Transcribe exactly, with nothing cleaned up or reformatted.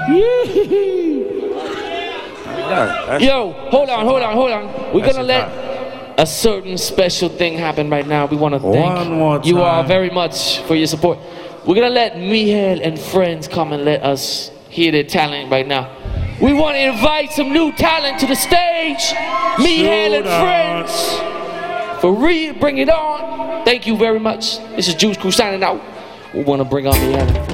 Yo, hold on, hold on, hold on. We're gonna let a certain special thing happen right now. We wanna thank you all very much for your support. We're gonna let Mihail and friends come and let us hear their talent right now. We wanna invite some new talent to the stage. Mihail and friends. For real, bring it on. Thank you very much. This is Juice Crew signing out. We wanna bring on Mihail and friends.